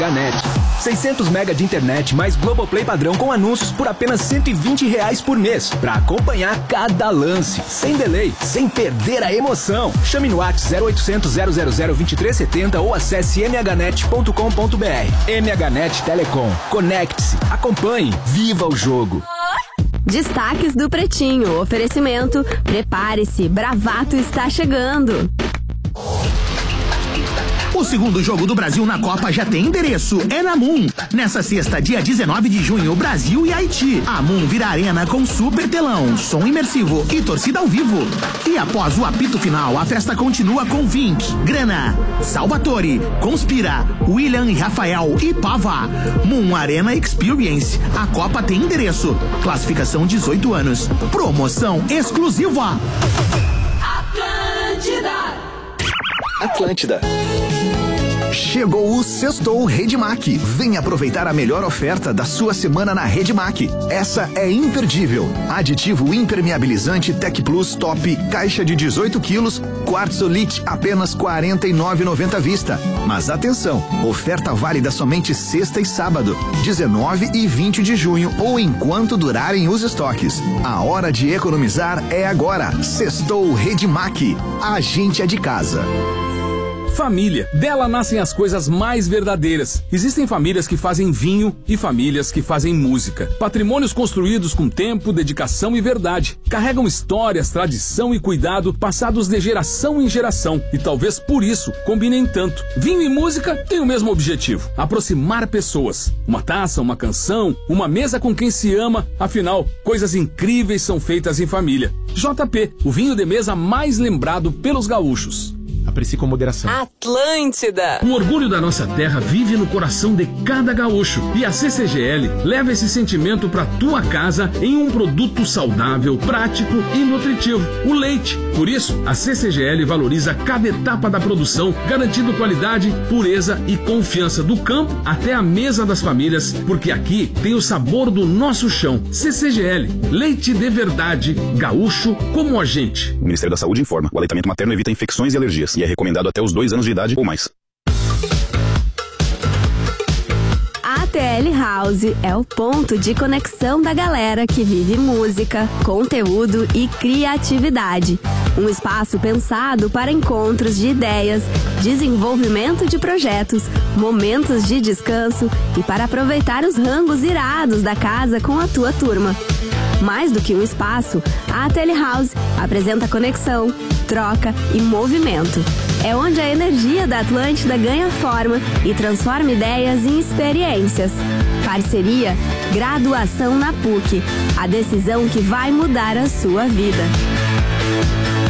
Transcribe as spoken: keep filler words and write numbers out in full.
Ganet. seiscentos mega de internet mais Globoplay padrão com anúncios por apenas cento e vinte reais por mês. Pra acompanhar cada lance, sem delay, sem perder a emoção. Chame no WhatsApp zero oitocentos, zero zero zero, vinte e três setenta ou acesse m h net ponto com ponto b r. M H Net Telecom. Conecte-se, acompanhe, viva o jogo. Destaques do Pretinho. Oferecimento. Prepare-se, Bravato está chegando. O segundo jogo do Brasil na Copa já tem endereço, é na Moon. Nessa sexta, dia dezenove de junho, Brasil e Haiti. A Moon vira arena com super telão, som imersivo e torcida ao vivo. E após o apito final, a festa continua com Vink, Grana, Salvatore, Conspira, William e Rafael e Pava. Moon Arena Experience. A Copa tem endereço. Classificação dezoito anos. Promoção exclusiva. Atlântida. Atlântida. Chegou o Sextou Redmac. Vem aproveitar a melhor oferta da sua semana na Redmac. Essa é imperdível. Aditivo impermeabilizante Tec Plus Top, caixa de dezoito quilos, Quartzolite apenas quarenta e nove reais e noventa centavos vista. Mas atenção, oferta válida somente sexta e sábado, dezenove e vinte de junho ou enquanto durarem os estoques. A hora de economizar é agora. Sextou Redmac. A gente é de casa. Família. Dela nascem as coisas mais verdadeiras. Existem famílias que fazem vinho e famílias que fazem música. Patrimônios construídos com tempo, dedicação e verdade. Carregam histórias, tradição e cuidado passados de geração em geração. E talvez por isso combinem tanto. Vinho e música têm o mesmo objetivo: aproximar pessoas. Uma taça, uma canção, uma mesa com quem se ama. Afinal, coisas incríveis são feitas em família. J P, o vinho de mesa mais lembrado pelos gaúchos. Aprecie com moderação. Atlântida. O orgulho da nossa terra vive no coração de cada gaúcho. E a C C G L leva esse sentimento para tua casa em um produto saudável, prático e nutritivo: o leite. Por isso, a C C G L valoriza cada etapa da produção, garantindo qualidade, pureza e confiança do campo até a mesa das famílias, porque aqui tem o sabor do nosso chão. C C G L, leite de verdade, gaúcho como a gente. O Ministério da Saúde informa: o aleitamento materno evita infecções e alergias e é recomendado até os dois anos de idade ou mais. A T L House é o ponto de conexão da galera que vive música, conteúdo e criatividade. Um espaço pensado para encontros de ideias, desenvolvimento de projetos, momentos de descanso e para aproveitar os rangos irados da casa com a tua turma. Mais do que um espaço, a T L House apresenta conexão, troca e movimento. É onde a energia da Atlântida ganha forma e transforma ideias em experiências. Parceria, graduação na P U C. A decisão que vai mudar a sua vida.